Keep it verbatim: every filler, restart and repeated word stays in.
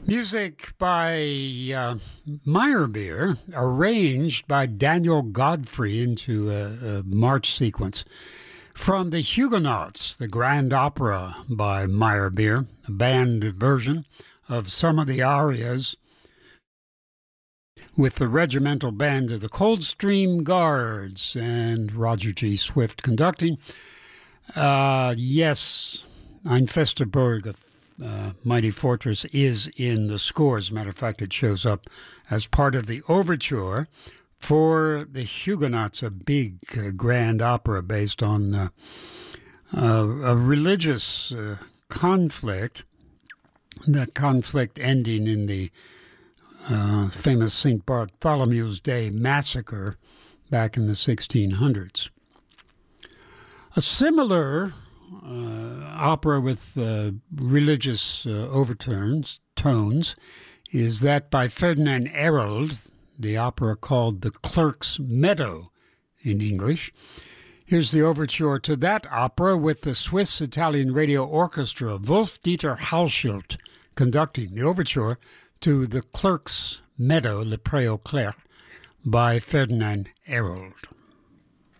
Music by uh, Meyerbeer, arranged by Daniel Godfrey into a, a march sequence. From the Huguenots, the Grand Opera by Meyerbeer, a band version of some of the arias with the regimental band of the Coldstream Guards and Roger G. Swift conducting. Uh, yes, Ein fester Burg, Uh, Mighty Fortress is in the score. As a matter of fact, it shows up as part of the overture for the Huguenots, a big uh, grand opera based on uh, uh, a religious uh, conflict, that conflict ending in the uh, famous Saint Bartholomew's Day massacre back in the sixteen hundreds. A similar Uh, opera with uh, religious uh, overtones, tones, is that by Ferdinand Arnold, the opera called The Clerk's Meadow in English. Here's the overture to that opera with the Swiss-Italian Radio Orchestra, Wolf-Dieter Halschild, conducting the overture to The Clerk's Meadow, Le Pré au Clerc, by Ferdinand Arnold.